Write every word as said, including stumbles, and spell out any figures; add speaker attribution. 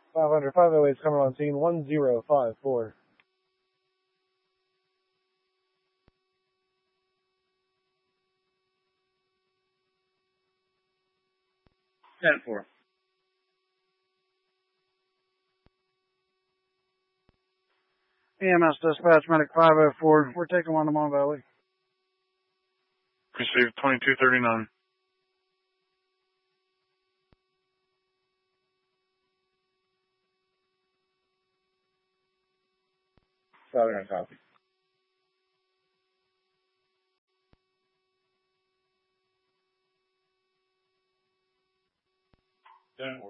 Speaker 1: five hundred, five oh eight is coming on scene, one zero five four.
Speaker 2: ten four.
Speaker 1: E M S dispatch, medic five oh four. We're taking one to Mon Valley.
Speaker 3: Received twenty-two thirty-nine.
Speaker 2: Southern copy. ten four.